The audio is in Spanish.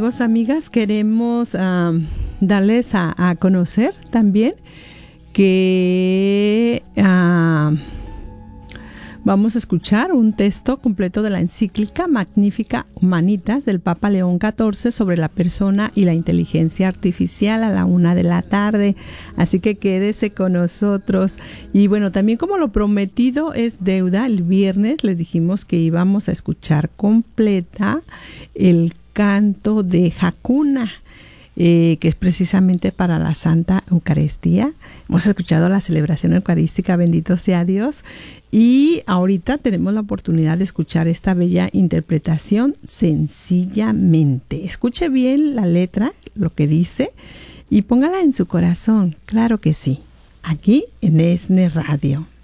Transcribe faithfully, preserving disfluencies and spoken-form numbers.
amigos, amigas, queremos um, darles a, a conocer también que uh, vamos a escuchar un texto completo de la encíclica Magnificat Humanitas del Papa León catorce sobre la persona y la inteligencia artificial a la una de la tarde. Así que quédese con nosotros. Y bueno, también como lo prometido es deuda, el viernes les dijimos que íbamos a escuchar completa el canto de Jacuna. Eh, que es precisamente para la Santa Eucaristía. Hemos escuchado la celebración eucarística, bendito sea Dios, y ahorita tenemos la oportunidad de escuchar esta bella interpretación sencillamente. Escuche bien la letra, lo que dice, y póngala en su corazón, claro que sí, aquí en ESNE Radio.